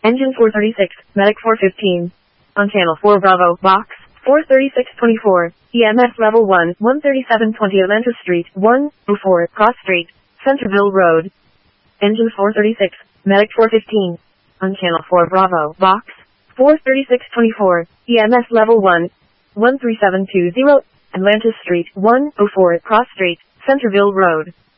Engine 436, Medic 415. On Channel 4 Bravo, Box 43624, EMS Level 1, 13720 Atlanta Street, 104, Cross Street, Centerville Road. Engine 436, Medic 415. On Channel 4 Bravo, Box 43624, EMS Level 1, 13720, Atlanta Street, 104, Cross Street, Centerville Road.